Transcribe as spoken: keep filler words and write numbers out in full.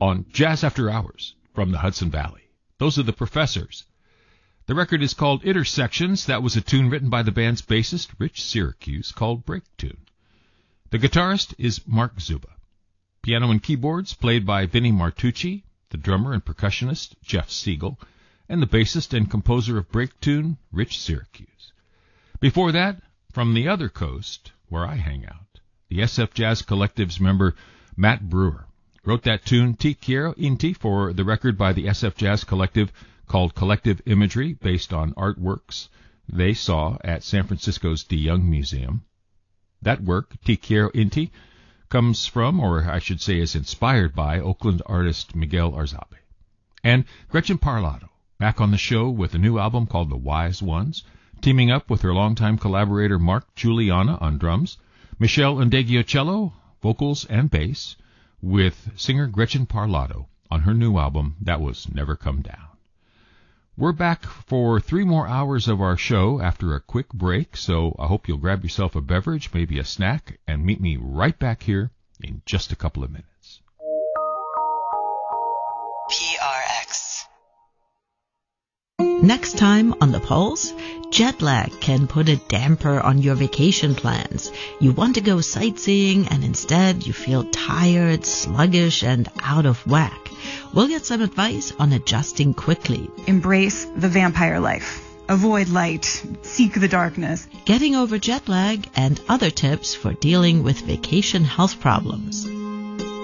on Jazz After Hours from the Hudson Valley. Those are the Professors. The record is called Intersections. That was a tune written by the band's bassist, Rich Syracuse, called Break Tune. The guitarist is Mark Zuba. Piano and keyboards played by Vinnie Martucci, the drummer and percussionist, Jeff Siegel, and the bassist and composer of Break Tune, Rich Syracuse. Before that, from the other coast, where I hang out, the S F Jazz Collective's member, Matt Brewer, wrote that tune, Ti Quiero Inti, for the record by the S F Jazz Collective called Collective Imagery, based on artworks they saw at San Francisco's De Young Museum. That work, Ti Quiero Inti, comes from, or I should say is inspired by, Oakland artist Miguel Arzabe. And Gretchen Parlato, back on the show with a new album called The Wise Ones, teaming up with her longtime collaborator Mark Giuliana on drums, Michelle Ndegeocello, vocals and bass, with singer Gretchen Parlato on her new album That Was Never Come Down. We're back for three more hours of our show after a quick break, so I hope you'll grab yourself a beverage, maybe a snack, and meet me right back here in just a couple of minutes. P R X. Next time on The Pulse, jet lag can put a damper on your vacation plans. You want to go sightseeing and instead you feel tired, sluggish, and out of whack. We'll get some advice on adjusting quickly. Embrace the vampire life. Avoid light. Seek the darkness. Getting over jet lag and other tips for dealing with vacation health problems.